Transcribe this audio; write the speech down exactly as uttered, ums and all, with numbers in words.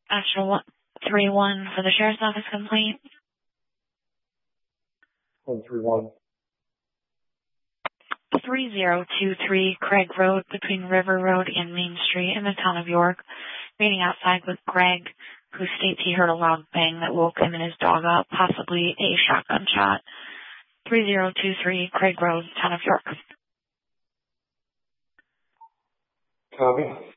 Actual three one for the Sheriff's Office complaint. one three one. three zero two three Craig Road between River Road and Main Street in the town of York. Meeting outside with Greg, who states he heard a loud bang that woke him and his dog up, possibly a shotgun shot. three zero two three Craig Road, town of York. Copy.